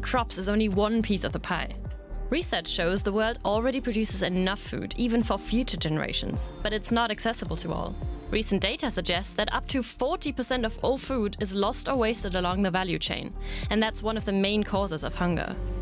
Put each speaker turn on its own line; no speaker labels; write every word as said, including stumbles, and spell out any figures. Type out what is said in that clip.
crops is only one piece of the pie. Research shows the world already produces enough food, even for future generations, but it's not accessible to all. Recent data suggests that up to forty percent of all food is lost or wasted along the value chain, and that's one of the main causes of hunger.